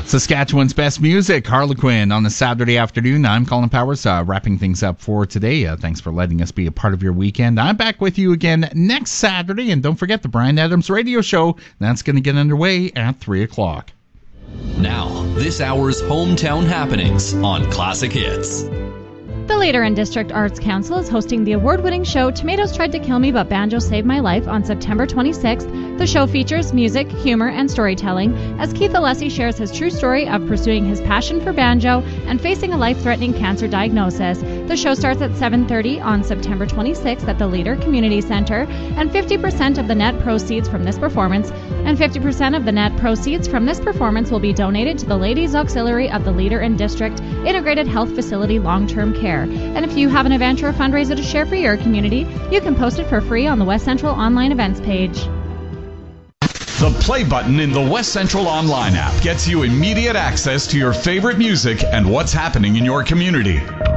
Saskatchewan's best music, Harlequin, on a Saturday afternoon. I'm Colin Powers, wrapping things up for today. Thanks for letting us be a part of your weekend. I'm back with you again next Saturday, and don't forget the Brian Adams Radio Show. That's going to get underway at 3 o'clock. Now, this hour's hometown happenings on Classic Hits. The Leader and District Arts Council is hosting the award-winning show Tomatoes Tried to Kill Me But Banjo Saved My Life on September 26th. The show features music, humor, and storytelling as Keith Alessi shares his true story of pursuing his passion for banjo and facing a life-threatening cancer diagnosis. The show starts at 7:30 on September 26th at the Leader Community Center, and 50% of the net proceeds from this performance will be donated to the Ladies Auxiliary of the Leader and District Integrated Health Facility Long-Term Care. And if you have an event or a fundraiser to share for your community, you can post it for free on the West Central Online Events page. The play button in the West Central Online app gets you immediate access to your favorite music and what's happening in your community.